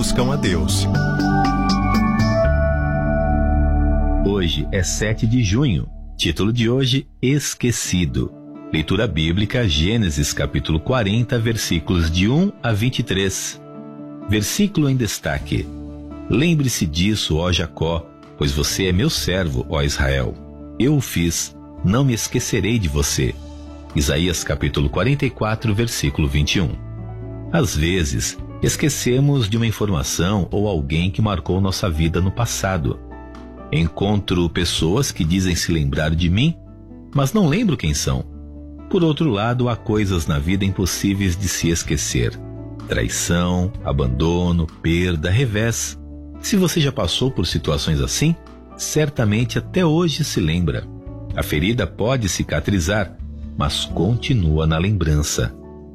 buscam a Deus. Hoje é 7 de junho. Título de hoje, Esquecido. Leitura bíblica, Gênesis capítulo 40, versículos de 1 a 23. Versículo em destaque. Lembre-se disso, ó Jacó, pois você é meu servo, ó Israel. Eu o fiz, não me esquecerei de você. Isaías capítulo 44, versículo 21. Às vezes, esquecemos de uma informação ou alguém que marcou nossa vida no passado. Encontro pessoas que dizem se lembrar de mim, mas não lembro quem são. Por outro lado, há coisas na vida impossíveis de se esquecer. Traição, abandono, perda, revés. Se você já passou por situações assim, certamente até hoje se lembra. A ferida pode cicatrizar, mas continua na lembrança.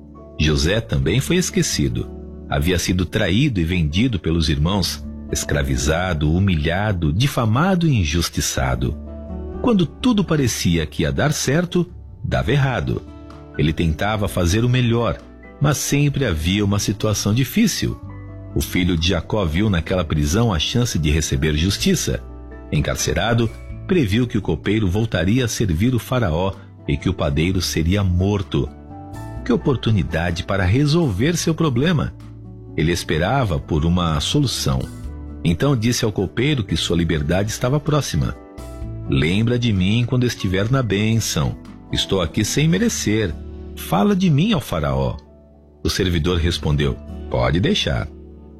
José também foi esquecido. Havia sido traído e vendido pelos irmãos, escravizado, humilhado, difamado e injustiçado. Quando tudo parecia que ia dar certo, dava errado. Ele tentava fazer o melhor, mas sempre havia uma situação difícil. O filho de Jacó viu naquela prisão a chance de receber justiça. Encarcerado, previu que o copeiro voltaria a servir o faraó e que o padeiro seria morto. Que oportunidade para resolver seu problema! Ele esperava por uma solução. Então disse ao copeiro que sua liberdade estava próxima. Lembra de mim quando estiver na bênção. Estou aqui sem merecer. Fala de mim ao faraó. O servidor respondeu, pode deixar.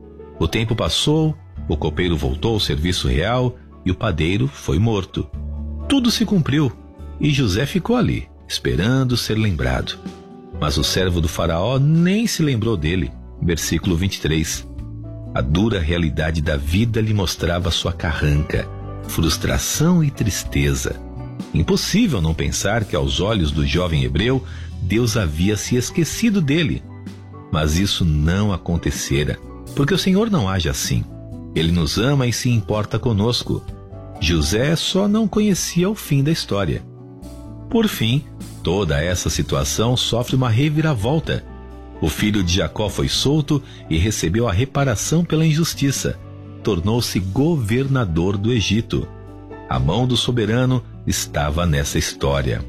O tempo passou, o copeiro voltou ao serviço real e o padeiro foi morto. Tudo se cumpriu e José ficou ali, esperando ser lembrado. Mas o servo do faraó nem se lembrou dele. Versículo 23. A dura realidade da vida lhe mostrava sua carranca, frustração e tristeza. Impossível não pensar que aos olhos do jovem hebreu, Deus havia se esquecido dele. Mas isso não acontecera, porque o Senhor não age assim. Ele nos ama e se importa conosco. José só não conhecia o fim da história. Por fim, toda essa situação sofre uma reviravolta. O filho de Jacó foi solto e recebeu a reparação pela injustiça. Tornou-se governador do Egito. A mão do soberano estava nessa história.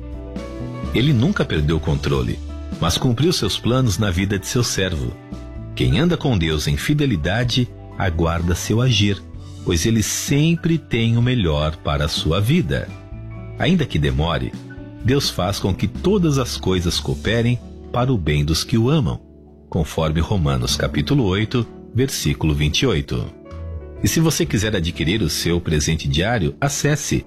Ele nunca perdeu o controle, mas cumpriu seus planos na vida de seu servo. Quem anda com Deus em fidelidade, aguarda seu agir, pois ele sempre tem o melhor para a sua vida. Ainda que demore, Deus faz com que todas as coisas cooperem para o bem dos que o amam, conforme Romanos capítulo 8, versículo 28. E se você quiser adquirir o seu presente diário, acesse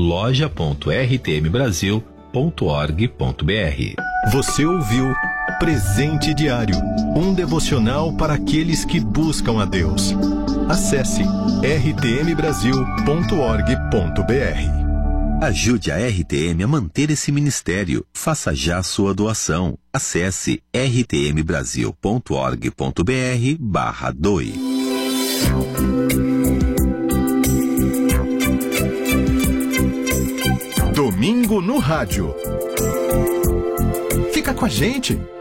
loja.rtmbrasil.org.br. Você ouviu Presente Diário, um devocional para aqueles que buscam a Deus. Acesse rtmbrasil.org.br. Ajude a RTM a manter esse ministério. Faça já sua doação. Acesse rtmbrasil.org.br/doe. Domingo no Rádio. Fica com a gente.